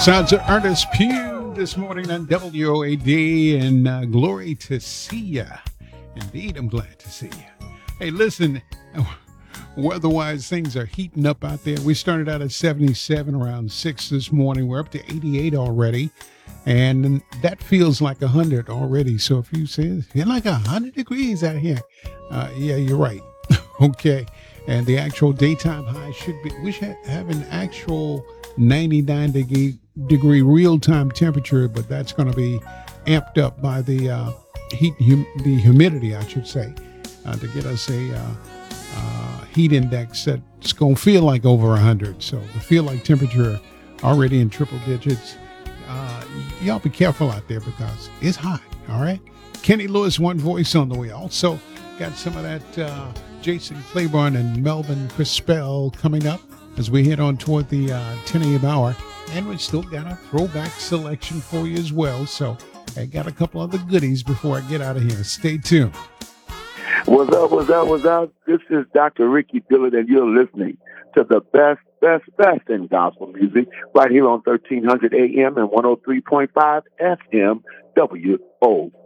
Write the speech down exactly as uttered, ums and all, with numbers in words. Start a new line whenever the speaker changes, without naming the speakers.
Sounds of Ernest Pugh this morning on W O A D, and uh, glory to see ya. Indeed, I'm glad to see you. Hey, listen, weather-wise, things are heating up out there. We started out at seventy-seven around six this morning. We're up to eighty-eight already, and that feels like one hundred already. So if you say it's feeling like one hundred degrees out here, uh, yeah, you're right. Okay, and the actual daytime high should be, we should have an actual ninety-nine degree, degree real-time temperature, but that's going to be amped up by the uh, heat, hum, the humidity, I should say, uh, to get us a uh, uh, heat index that's going to feel like over one hundred. So the feel like temperature already in triple digits. Uh, y'all be careful out there because it's hot, all right? Kenny Lewis, One Voice on the way. Also got some of that uh, Jason Claiborne and Melvin Crispell coming up as we head on toward the uh, ten a.m. hour. And we still got a throwback selection for you as well. So I got a couple other goodies before I get out of here. Stay tuned.
What's up, what's up, what's up? This is Doctor Ricky Dillard, and you're listening to the best, best, best in gospel music right here on thirteen hundred A M and one oh three point five F M W O